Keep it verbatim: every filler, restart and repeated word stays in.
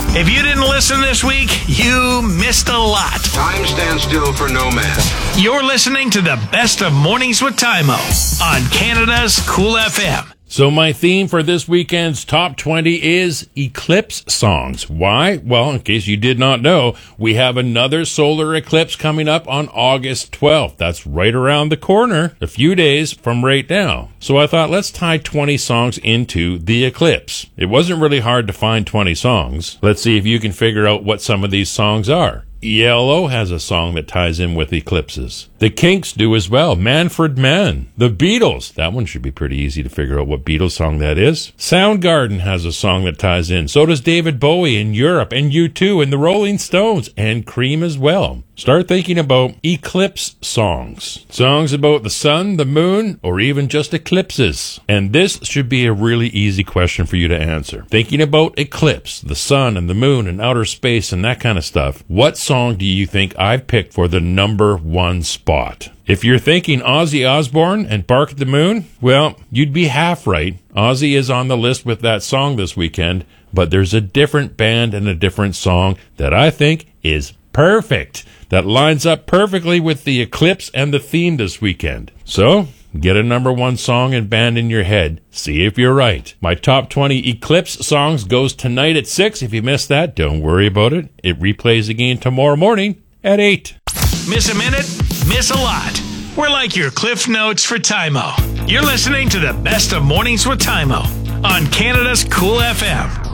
If you didn't listen this week, you missed a lot. Time stands still for no man. You're listening to the best of Mornings with Tymo on Canada's Cool F M. So my theme for this weekend's Top twenty is Eclipse songs. Why? Well, in case you did not know, we have another solar eclipse coming up on August twelfth. That's right around the corner, a few days from right now. So I thought, let's tie twenty songs into the eclipse. It wasn't really hard to find twenty songs. Let's see if you can figure out what some of these songs are. E L O has a song that ties in with eclipses. The Kinks do as well. Manfred Mann. The Beatles. That one should be pretty easy to figure out what Beatles song that is. Soundgarden has a song that ties in. So does David Bowie in Europe, and U two, and the Rolling Stones, and Cream as well. Start thinking about eclipse songs. Songs about the sun, the moon, or even just eclipses. And this should be a really easy question for you to answer. Thinking about eclipse, the sun and the moon and outer space and that kind of stuff, what song do you think I've picked for the number one spot? If you're thinking Ozzy Osbourne and Bark at the Moon, well, you'd be half right. Ozzy is on the list with that song this weekend, but there's a different band and a different song that I think is perfect, that lines up perfectly with the eclipse and the theme this weekend. So, get a number one song and band in your head. See if you're right. My top twenty Eclipse songs goes tonight at six. If you missed that, don't worry about it. It replays again tomorrow morning at eight. Miss a minute? Miss a lot. We're like your Cliff Notes for Tymo. You're listening to the best of Mornings with Tymo on Canada's Cool F M.